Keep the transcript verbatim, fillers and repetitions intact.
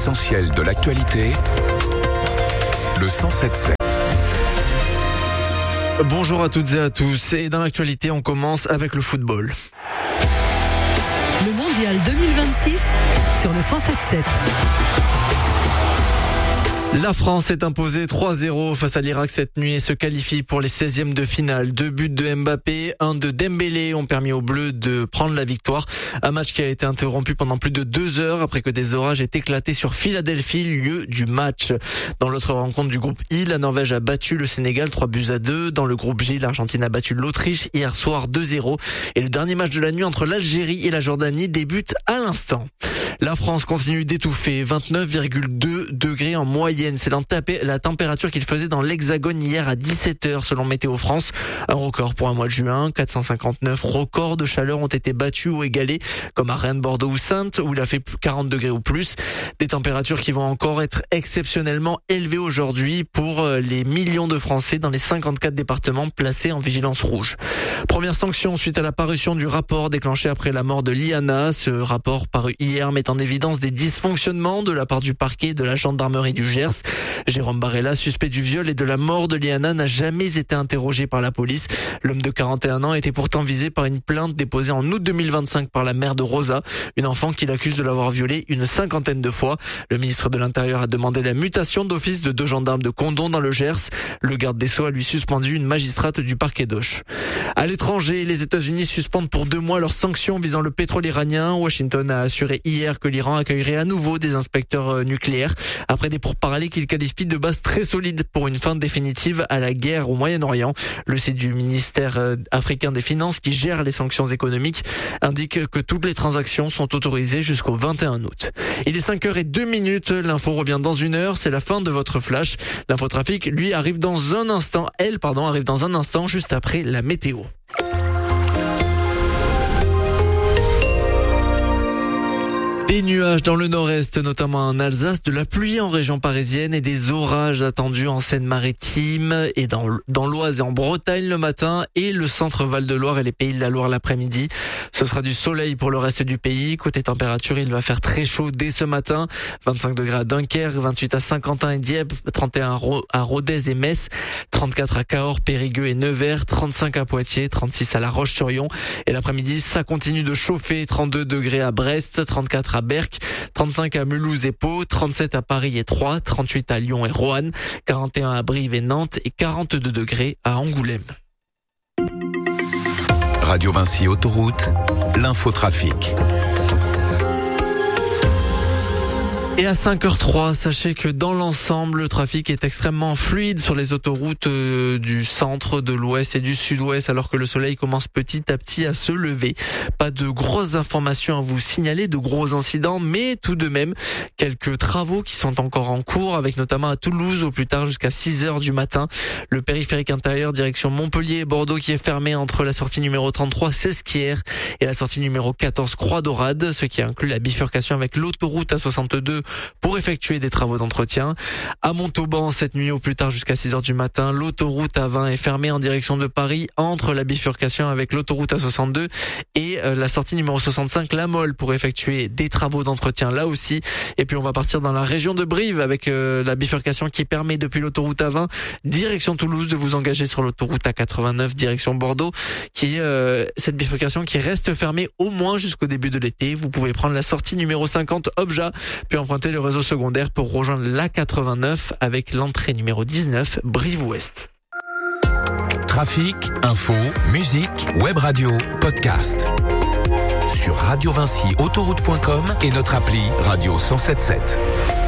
L'essentiel de l'actualité, le cent sept sept. Bonjour à toutes et à tous. Et dans l'actualité, on commence avec le football. Le mondial deux mille vingt-six sur le cent sept sept. La France est imposée trois zéro face à l'Irak cette nuit et se qualifie pour les seizièmes de finale. Deux buts de Mbappé, un de Dembélé ont permis aux Bleus de prendre la victoire. Un match qui a été interrompu pendant plus de deux heures après que des orages aient éclaté sur Philadelphie, lieu du match. Dans l'autre rencontre du groupe I, la Norvège a battu le Sénégal trois buts à deux. Dans le groupe J, l'Argentine a battu l'Autriche hier soir deux zéro. Et le dernier match de la nuit entre l'Algérie et la Jordanie débute à l'instant. La France continue d'étouffer, vingt-neuf virgule deux degrés en moyenne. C'est la température qu'il faisait dans l'Hexagone hier à dix-sept heures selon Météo France. Un record pour un mois de juin. quatre cent cinquante-neuf records de chaleur ont été battus ou égalés, comme à Rennes, Bordeaux ou Saintes, où il a fait quarante degrés ou plus. Des températures qui vont encore être exceptionnellement élevées aujourd'hui pour les millions de Français dans les cinquante-quatre départements placés en vigilance rouge. Première sanction suite à la parution du rapport déclenché après la mort de Liana. Ce rapport paru hier met en évidence des dysfonctionnements de la part du parquet et de la gendarmerie du Gers. Jérôme Barella, suspect du viol et de la mort de Liana, n'a jamais été interrogé par la police. L'homme de quarante et un ans était pourtant visé par une plainte déposée en août deux mille vingt-cinq par la mère de Rosa, une enfant qu'il accuse de l'avoir violée une cinquantaine de fois. Le ministre de l'Intérieur a demandé la mutation d'office de deux gendarmes de Condom dans le Gers. Le garde des Sceaux a lui suspendu une magistrate du parquet d'Auch. À l'étranger, les États-Unis suspendent pour deux mois leurs sanctions visant le pétrole iranien. Washington a assuré hier que l'Iran accueillerait à nouveau des inspecteurs nucléaires après des pourparlers qu'il qualifie de base très solide pour une fin définitive à la guerre au Moyen-Orient. Le site du ministère africain des Finances qui gère les sanctions économiques indique que toutes les transactions sont autorisées jusqu'au vingt et un août. Il est cinq heures zéro deux minutes, l'info revient dans une heure, c'est la fin de votre flash. L'infotrafic, lui, arrive dans un instant, elle, pardon, arrive dans un instant juste après la météo. Des nuages dans le nord-est, notamment en Alsace, de la pluie en région parisienne et des orages attendus en Seine-Maritime et dans, dans l'Oise et en Bretagne le matin et le centre Val-de-Loire et les Pays de la Loire l'après-midi. Ce sera du soleil pour le reste du pays. Côté température, il va faire très chaud dès ce matin. vingt-cinq degrés à Dunkerque, vingt-huit à Saint-Quentin et Dieppe, trente et un à Rodez et Metz, trente-quatre à Cahors, Périgueux et Nevers, trente-cinq à Poitiers, trente-six à La Roche-sur-Yon. Et l'après-midi, ça continue de chauffer, trente-deux degrés à Brest, trente-quatre à Berck, trente-cinq à Mulhouse et Pau, trente-sept à Paris et Troyes, trente-huit à Lyon et Roanne, quarante et un à Brive et Nantes et quarante-deux degrés à Angoulême. Radio Vinci Autoroute, l'infotrafic. Et à cinq heures trois, sachez que dans l'ensemble, le trafic est extrêmement fluide sur les autoroutes euh, du centre, de l'ouest et du sud-ouest, alors que le soleil commence petit à petit à se lever. Pas de grosses informations à vous signaler, de gros incidents, mais tout de même quelques travaux qui sont encore en cours, avec notamment à Toulouse, au plus tard jusqu'à six heures du matin. Le périphérique intérieur, direction Montpellier et Bordeaux, qui est fermé entre la sortie numéro trente-trois, Sesquières, et la sortie numéro quatorze, Croix-Dorade, ce qui inclut la bifurcation avec l'autoroute A soixante-deux pour effectuer des travaux d'entretien. À Montauban, cette nuit au plus tard jusqu'à six heures du matin, l'autoroute A vingt est fermée en direction de Paris entre la bifurcation avec l'autoroute A soixante-deux et la sortie numéro soixante-cinq, La Mole, pour effectuer des travaux d'entretien là aussi. Et puis on va partir dans la région de Brive avec euh, la bifurcation qui permet depuis l'autoroute A vingt direction Toulouse de vous engager sur l'autoroute A quatre-vingt-neuf direction Bordeaux, qui euh, cette bifurcation qui reste fermée au moins jusqu'au début de l'été. Vous pouvez prendre la sortie numéro cinquante Obja, puis emprunter le réseau secondaire pour rejoindre l'A quatre-vingt-neuf avec l'entrée numéro dix-neuf Brive-Ouest. Trafic, info, musique, web radio, podcast. Sur radio vinci autoroute point com et notre appli Radio cent sept sept.